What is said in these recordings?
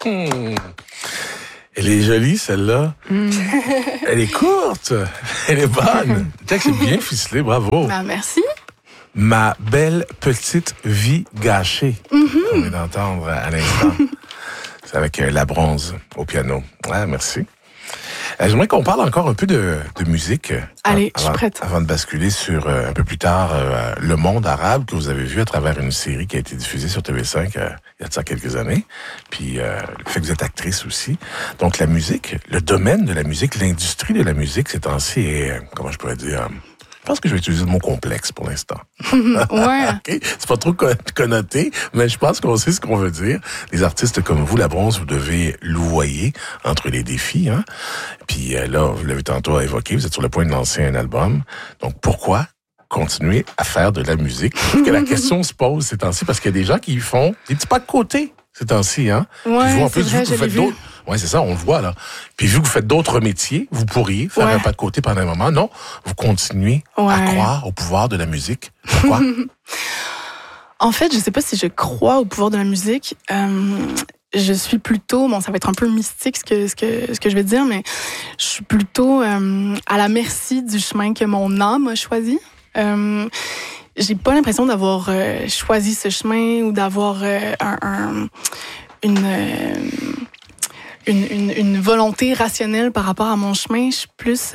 Hmm. Elle est jolie, celle-là. Elle est courte. Elle est bonne. Le texte est bien ficelé, bravo. Ben, merci. Ma belle petite vie gâchée. On vient d'entendre à l'instant. C'est avec La Bronze au piano. Ouais, merci. J'aimerais qu'on parle encore un peu de musique. Allez, je suis prête. Avant de basculer sur un peu plus tard le monde arabe que vous avez vu à travers une série qui a été diffusée sur TV5 il y a de ça quelques années. Puis le fait que vous êtes actrice aussi. Donc la musique, le domaine de la musique, l'industrie de la musique ces temps-ci est, comment je pourrais dire... Je pense que je vais utiliser le mot complexe pour l'instant. Ouais. Okay. C'est pas trop connoté, mais je pense qu'on sait ce qu'on veut dire. Les artistes comme vous, La Bronze, vous devez louvoyer entre les défis. Hein? Puis là, vous l'avez tantôt évoqué, vous êtes sur le point de lancer un album. Donc pourquoi continuer à faire de la musique? Je trouve que la question se pose ces temps-ci parce qu'il y a des gens qui font des petits pas de côté ces temps-ci. Hein? Ouais, en plus, c'est vrai, je l'ai vu. Oui, c'est ça, on le voit, là. Puis vu que vous faites d'autres métiers, vous pourriez faire un pas de côté pendant un moment. Non, vous continuez à croire au pouvoir de la musique. Pourquoi? En fait, je sais pas si je crois au pouvoir de la musique. Je suis plutôt, bon, ça va être un peu mystique ce que je vais dire, mais je suis plutôt à la merci du chemin que mon âme a choisi. J'ai pas l'impression d'avoir choisi ce chemin ou d'avoir une volonté rationnelle par rapport à mon chemin. Je suis plus...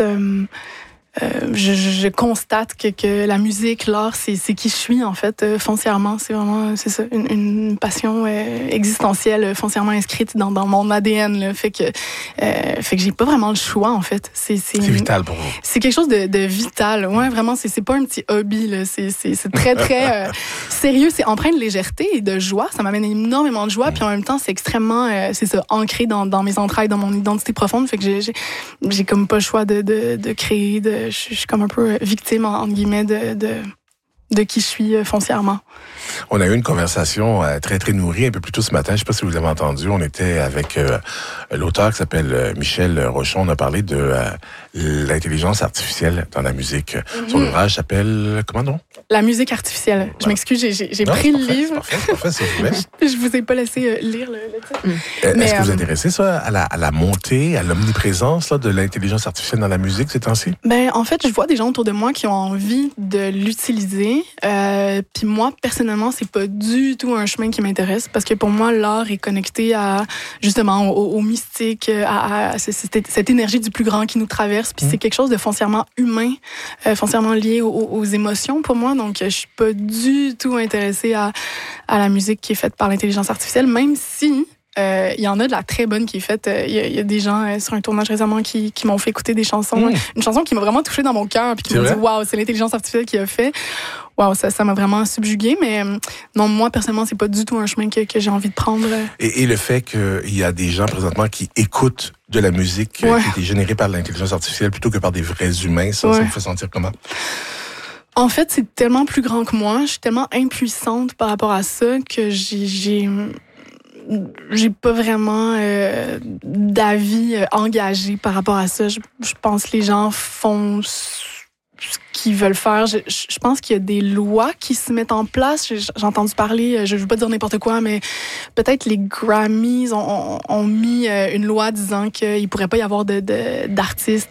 je constate que la musique, l'art, c'est qui je suis, en fait, foncièrement. C'est vraiment, c'est ça, une passion existentielle foncièrement inscrite dans mon ADN. Là. Fait que j'ai pas vraiment le choix, en fait. C'est vital pour vous. C'est quelque chose de vital. Ouais, vraiment, c'est pas un petit hobby. Là. C'est très, très sérieux. C'est empreint de légèreté et de joie. Ça m'amène énormément de joie. Puis en même temps, c'est extrêmement, c'est ça, ancré dans mes entrailles, dans mon identité profonde. Fait que j'ai comme pas le choix de créer, je suis comme un peu victime, entre guillemets, de qui je suis foncièrement. On a eu une conversation très, très nourrie un peu plus tôt ce matin. Je ne sais pas si vous l'avez entendu. On était avec l'auteur qui s'appelle Michel Rochon. On a parlé de l'intelligence artificielle dans la musique. Son ouvrage s'appelle... Comment non? La musique artificielle. Je m'excuse, j'ai pris le livre. Parfait, c'est vrai. Je vous ai pas laissé lire le titre. Est-ce que vous intéressez ça à la montée, à l'omniprésence là, de l'intelligence artificielle dans la musique ces temps-ci? Ben, en fait, je vois des gens autour de moi qui ont envie de l'utiliser. Puis moi, personnellement, c'est pas du tout un chemin qui m'intéresse parce que pour moi, l'art est connecté à, justement, au mystique, à cette énergie du plus grand qui nous traverse. Puis c'est quelque chose de foncièrement humain, foncièrement lié aux émotions pour moi. Donc, je suis pas du tout intéressée à la musique qui est faite par l'intelligence artificielle, même si il y en a de la très bonne qui est faite. Il y a des gens sur un tournage récemment qui m'ont fait écouter des chansons. Une chanson qui m'a vraiment touchée dans mon cœur puis qui m'a dit « Wow, c'est l'intelligence artificielle qui a fait. » Wow, ça m'a vraiment subjuguée. Mais non, moi, personnellement, c'est pas du tout un chemin que j'ai envie de prendre. Et le fait qu'il y a des gens présentement qui écoutent de la musique qui a été générée par l'intelligence artificielle plutôt que par des vrais humains, ça vous fait sentir comment? En fait, c'est tellement plus grand que moi. Je suis tellement impuissante par rapport à ça que j'ai pas vraiment d'avis engagé par rapport à ça. Je pense que les gens font ce qu'ils veulent faire. Je pense qu'il y a des lois qui se mettent en place. J'ai entendu parler, je veux pas dire n'importe quoi, mais peut-être les Grammys ont mis une loi disant qu'il pourrait pas y avoir d'artistes,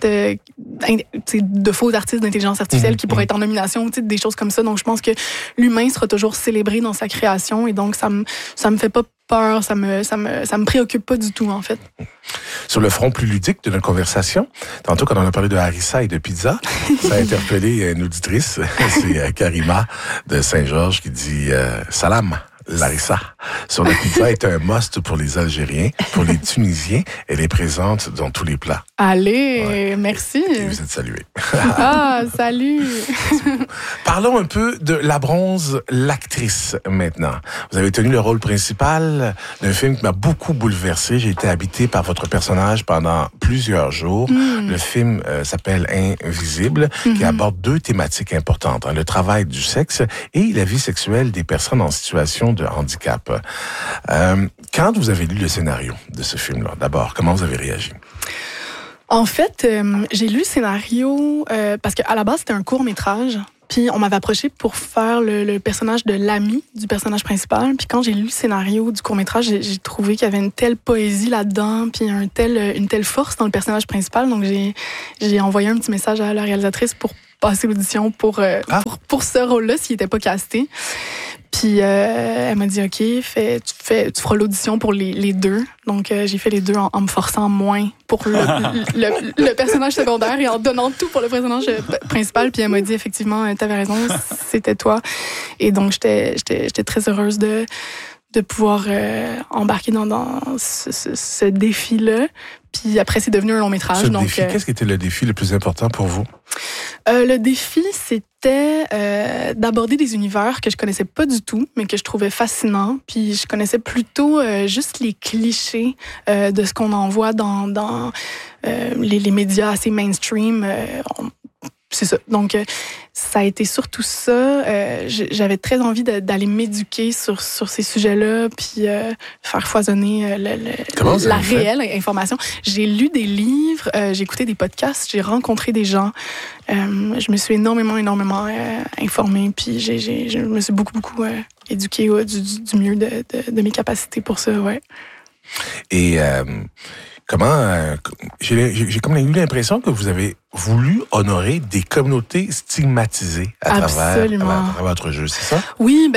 de faux artistes d'intelligence artificielle qui pourraient être en nomination, des choses comme ça. Donc je pense que l'humain sera toujours célébré dans sa création et donc ça me fait pas peur, ça me préoccupe pas du tout, en fait. Sur le front plus ludique de notre conversation, tantôt quand on a parlé de harissa et de pizza, ça a interpellé une auditrice, c'est Karima de Saint-Georges qui dit « Salam ». Larissa, sur la pizza est un must pour les Algériens, pour les Tunisiens, elle est présente dans tous les plats. Allez, merci. Et vous êtes salués. Ah, salut. Parlons un peu de La Bronze, l'actrice maintenant. Vous avez tenu le rôle principal d'un film qui m'a beaucoup bouleversé. J'ai été habité par votre personnage pendant plusieurs jours. Le film s'appelle Invisible, qui aborde deux thématiques importantes, le travail du sexe et la vie sexuelle des personnes en situation de handicap. Quand vous avez lu le scénario de ce film-là, d'abord, comment vous avez réagi? En fait, j'ai lu le scénario parce qu'à la base, c'était un court-métrage. Puis on m'avait approché pour faire le personnage de l'ami du personnage principal. Puis quand j'ai lu le scénario du court-métrage, j'ai trouvé qu'il y avait une telle poésie là-dedans, puis une telle force dans le personnage principal. Donc j'ai envoyé un petit message à la réalisatrice pour passer l'audition pour ce rôle-là, s'il n'était pas casté. Puis elle m'a dit, OK, tu feras l'audition pour les deux. Donc j'ai fait les deux en me forçant moins pour le personnage secondaire et en donnant tout pour le personnage principal. Puis elle m'a dit, effectivement, t'avais raison, c'était toi. Et donc j'étais très heureuse de pouvoir embarquer dans ce défi-là. Puis après, c'est devenu un long métrage. Qu'est-ce qui était le défi le plus important pour vous? Le défi, c'était d'aborder des univers que je connaissais pas du tout, mais que je trouvais fascinants. Puis je connaissais plutôt juste les clichés de ce qu'on en voit dans les médias assez mainstream. C'est ça. Donc, ça a été surtout ça. J'avais très envie d'aller m'éduquer sur ces sujets-là, puis faire foisonner la réelle information. J'ai lu des livres, j'ai écouté des podcasts, j'ai rencontré des gens. Je me suis énormément informée, puis je me suis beaucoup éduquée du mieux de mes capacités pour ça, ouais. Et j'ai comme eu l'impression que vous avez voulu honorer des communautés stigmatisées à travers votre jeu, c'est ça? Oui,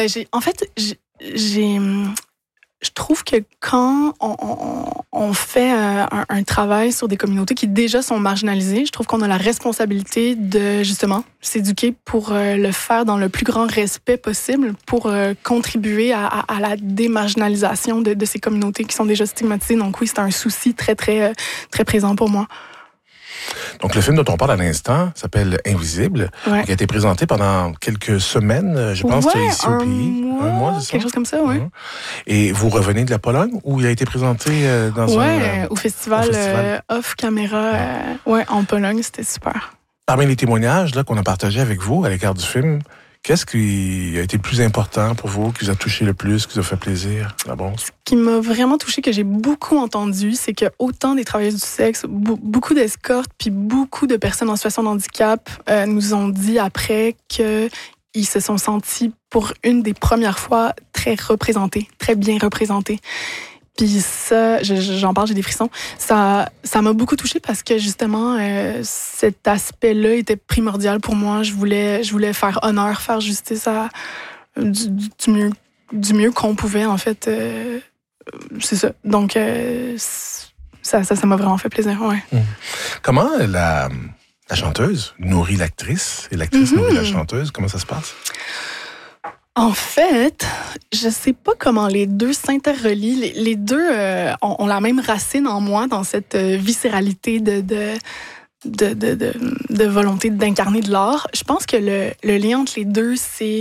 je trouve que quand on fait un travail sur des communautés qui déjà sont marginalisées, je trouve qu'on a la responsabilité de, justement, s'éduquer pour le faire dans le plus grand respect possible, pour contribuer à la démarginalisation de ces communautés qui sont déjà stigmatisées. Donc oui, c'est un souci très présent pour moi. Donc, le film dont on parle à l'instant s'appelle Invisible, qui a été présenté pendant quelques semaines, je pense, ici au pays. Un mois, c'est ça? Quelque chose comme ça, oui. Et vous revenez de la Pologne, où il a été présenté au festival Off Camera, en Pologne, c'était super. Parmi les témoignages là, qu'on a partagés avec vous à l'égard du film, qu'est-ce qui a été le plus important pour vous, qui vous a touché le plus, qui vous a fait plaisir? Ce qui m'a vraiment touché, que j'ai beaucoup entendu, c'est que autant des travailleuses du sexe, beaucoup d'escortes, puis beaucoup de personnes en situation de handicap nous ont dit après qu'ils se sont sentis pour une des premières fois très représentés, très bien représentés. Puis ça, j'en parle, j'ai des frissons. Ça m'a beaucoup touchée parce que justement, cet aspect-là était primordial pour moi. Je voulais faire honneur, faire justice à du mieux qu'on pouvait, en fait. C'est ça. Donc, ça m'a vraiment fait plaisir, ouais. Comment la chanteuse nourrit l'actrice et l'actrice nourrit la chanteuse? Comment ça se passe? En fait, je sais pas comment les deux s'interrelient. Les deux ont la même racine en moi dans cette viscéralité de volonté d'incarner de l'art. Je pense que le lien entre les deux, c'est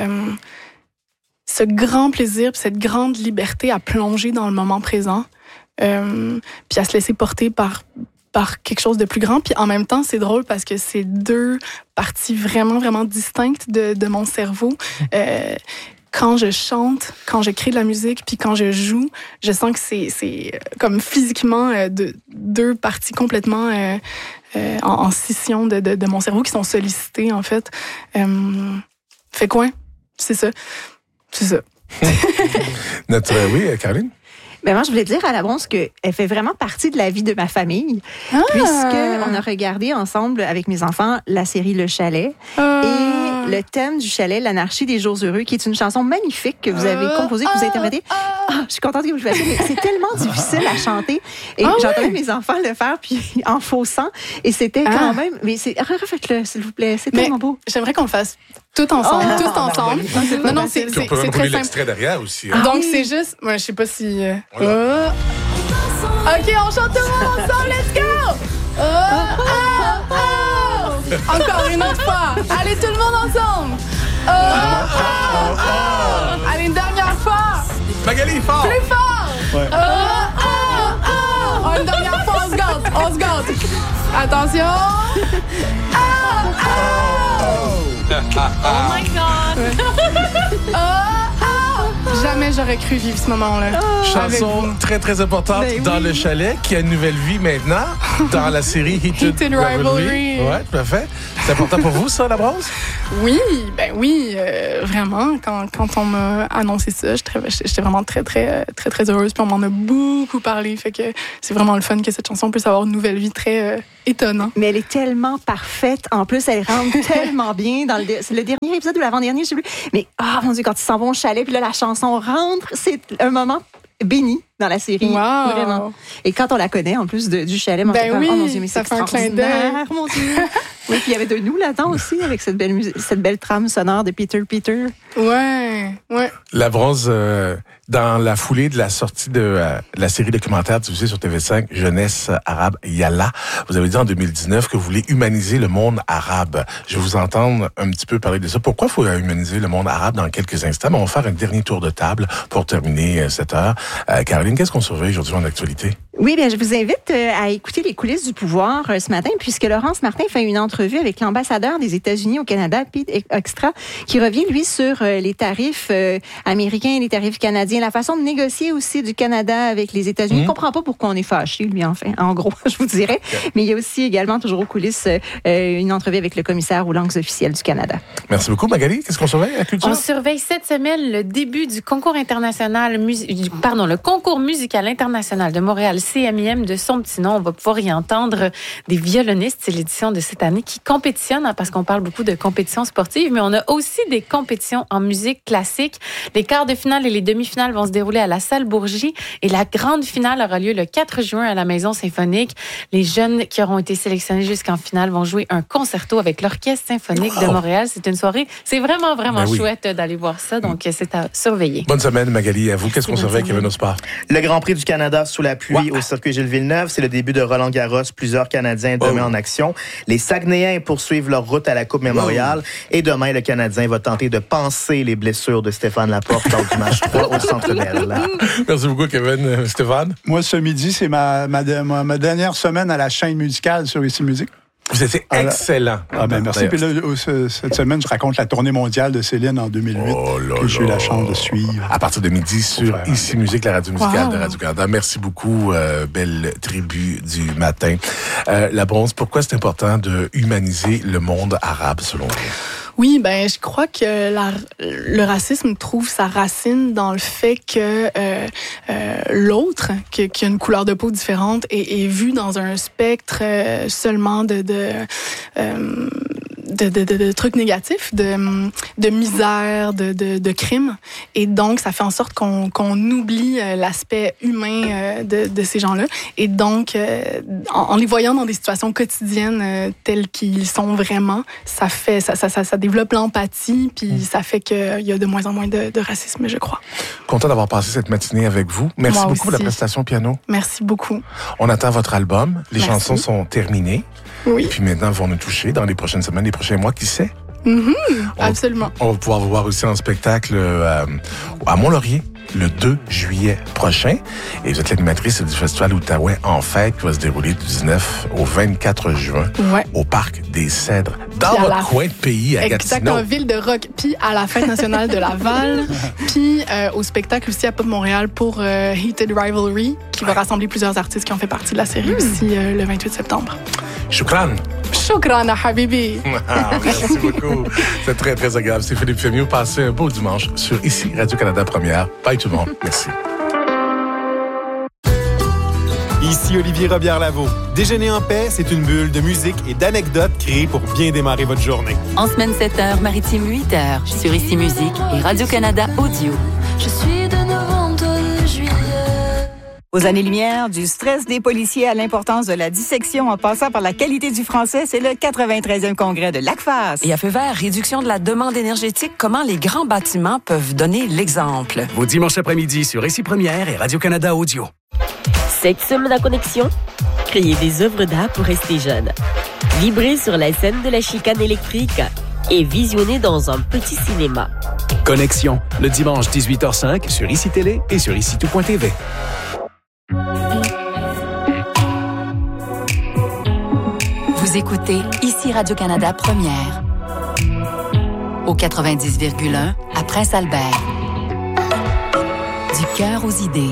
ce grand plaisir, cette grande liberté à plonger dans le moment présent, puis à se laisser porter par quelque chose de plus grand. Puis en même temps, c'est drôle parce que c'est deux parties vraiment distinctes de mon cerveau. Quand je chante, quand je crée de la musique, puis quand je joue, je sens que c'est comme physiquement deux parties complètement en scission de mon cerveau qui sont sollicitées, en fait. Fait quoi? C'est ça. Oui, Caroline? Ben moi, je voulais dire à la Bronze qu'elle fait vraiment partie de la vie de ma famille, puisqu'on a regardé ensemble avec mes enfants la série Le Chalet et le thème du chalet, l'anarchie des jours heureux, qui est une chanson magnifique que vous avez composée, que vous avez interprétée. Je suis contente que vous le fassiez, mais c'est tellement difficile à chanter. Et j'entendais mes enfants le faire puis en faussant, et c'était quand même... Mais refaites-le, s'il vous plaît, c'est tellement beau. J'aimerais qu'on le fasse tout ensemble, tous ensemble. Non, c'est on peut très simple. l'extrait derrière aussi. Donc, c'est juste... Moi, je sais pas si... OK, on chante tout le monde ensemble, let's go! Encore une autre fois. Allez, tout le monde ensemble. Allez, une dernière fois. Magali, fort! Plus fort! Ouais. Une dernière fois, on se gâte. Attention. Oh my God! Jamais j'aurais cru vivre ce moment-là. Chanson très, très importante dans le chalet, qui a une nouvelle vie maintenant, dans la série Heated Rivalry. Oui, tout à fait. C'est important pour vous, ça, la bronze? Oui, vraiment. Quand on m'a annoncé ça, j'étais vraiment très, très, très, très heureuse. Puis on m'en a beaucoup parlé. Fait que c'est vraiment le fun que cette chanson puisse avoir une nouvelle vie très étonnante. Mais elle est tellement parfaite. En plus, elle rentre tellement bien dans c'est le dernier épisode ou l'avant-dernier, je sais plus. Mais, mon Dieu, quand ils s'en vont au chalet, puis là, la chanson rentre, c'est un moment béni dans la série. Wow. Vraiment. Et quand on la connaît, en plus du chalet, mon Dieu, mais ça fait un clin d'œil. Mon Dieu. Oui, puis il y avait de nous là-dedans aussi, avec cette belle trame sonore de Peter. Ouais. La bronze, dans la foulée de la sortie de la série documentaire diffusée sur TV5, Jeunesse arabe Yalla, vous avez dit en 2019 que vous voulez humaniser le monde arabe. Je vais vous entendre un petit peu parler de ça. Pourquoi il faut humaniser le monde arabe dans quelques instants? On va faire un dernier tour de table pour terminer cette heure. Caroline, qu'est-ce qu'on surveille aujourd'hui en actualité? Oui, bien, je vous invite à écouter les coulisses du pouvoir ce matin, puisque Laurence Martin fait une entrevue avec l'ambassadeur des États-Unis au Canada, Pete Extra, qui revient, lui, sur les tarifs américains et les tarifs canadiens, la façon de négocier aussi du Canada avec les États-Unis. Il ne comprend pas pourquoi on est fâché, lui, enfin, en gros, je vous dirais. Mais il y a aussi également, toujours aux coulisses, une entrevue avec le commissaire aux langues officielles du Canada. Merci beaucoup, Magali. Qu'est-ce qu'on surveille à la culture? On surveille cette semaine le début du concours international, le concours musical international de Montréal, CMIM de son petit nom. On va pouvoir y entendre des violonistes. C'est l'édition de cette année qui compétitionne, parce qu'on parle beaucoup de compétitions sportives, mais on a aussi des compétitions en musique classique. Les quarts de finale et les demi-finales vont se dérouler à la Salle Bourgie et la grande finale aura lieu le 4 juin à la Maison Symphonique. Les jeunes qui auront été sélectionnés jusqu'en finale vont jouer un concerto avec l'Orchestre Symphonique de Montréal. C'est une soirée, c'est vraiment chouette d'aller voir ça, donc c'est à surveiller. Bonne semaine, Magali. À vous, qu'est-ce qu'on surveille, Kevin Ospar? Le Grand Prix du Canada sous la pluie au circuit Gilles Villeneuve. C'est le début de Roland Garros. Plusieurs Canadiens demain en action. Les Saguenayens poursuivent leur route à la Coupe Mémorial. Et demain, le Canadien va tenter de panser les blessures de Stéphane Laporte lors du match 3 au Centre Bell. Merci beaucoup, Kevin. Stéphane? Moi, ce midi, c'est ma dernière semaine à la chaîne musicale sur Ici Musique. Vous étiez excellent. Merci. Puis là, cette semaine, je raconte la tournée mondiale de Céline en 2008 que j'ai eu la chance de suivre. À partir de midi sur Ici Musique, la radio musicale de Radio-Canada. Merci beaucoup, belle tribu du matin. La bronze, pourquoi c'est important de humaniser le monde arabe, selon vous? Oui, je crois que le racisme trouve sa racine dans le fait que l'autre, qui a une couleur de peau différente, est vu dans un spectre seulement de trucs négatifs, de misère, de crimes. Et donc, ça fait en sorte qu'on oublie l'aspect humain de ces gens-là. Et donc, en les voyant dans des situations quotidiennes telles qu'ils sont vraiment, ça développe l'empathie, puis ça fait qu'il y a de moins en moins de racisme, je crois. Content d'avoir passé cette matinée avec vous. Merci beaucoup pour la prestation piano. Merci beaucoup. On attend votre album. Les chansons sont terminées. Oui. Et puis maintenant, vont nous toucher dans les prochaines semaines, les prochains mois, qui sait? Absolument. On va pouvoir vous voir aussi en spectacle à Mont-Laurier le 2 juillet prochain. Et vous êtes l'animatrice du Festival Outaouais en fête qui va se dérouler du 19 au 24 juin au Parc des Cèdres, dans votre coin de pays à Gatineau. Exactement, ville de rock. Puis à la Fête nationale de Laval. Puis au spectacle aussi à Pop Montréal pour Heated Rivalry, qui va rassembler plusieurs artistes qui ont fait partie de la série aussi le 28 septembre. Shukran. Shukran, habibi. Merci beaucoup. C'est très, très agréable. C'est Philippe Fémieux. Passez un beau dimanche sur Ici Radio-Canada Première. Bye tout le monde. Merci. Ici Olivier Robillard-Lavaux. Déjeuner en paix, c'est une bulle de musique et d'anecdotes créées pour bien démarrer votre journée. En semaine 7h, maritime 8h, sur Ici Musique et Radio-Canada Audio. Je suis de novembre de juillet. Aux années-lumière, du stress des policiers à l'importance de la dissection en passant par la qualité du français, c'est le 93e congrès de l'ACFAS. Et à feu vert, réduction de la demande énergétique, comment les grands bâtiments peuvent donner l'exemple. Vos dimanches après-midi sur Ici Première et Radio-Canada Audio. Cette semaine à Connexion, créer des œuvres d'art pour rester jeune. Vibrer sur la scène de la chicane électrique et visionner dans un petit cinéma. Connexion, le dimanche 18h05 sur Ici Télé et sur IciTout.tv. Vous écoutez Ici Radio-Canada Première. Au 90,1 à Prince-Albert. Du cœur aux idées.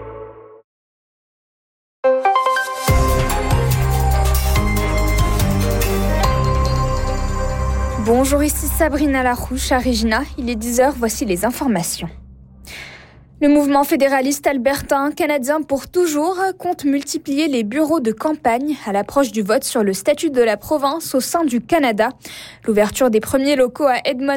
Bonjour, ici Sabrina Larouche à Regina. Il est 10h, voici les informations. Le mouvement fédéraliste albertain Canadien pour toujours compte multiplier les bureaux de campagne à l'approche du vote sur le statut de la province au sein du Canada. L'ouverture des premiers locaux à Edmonton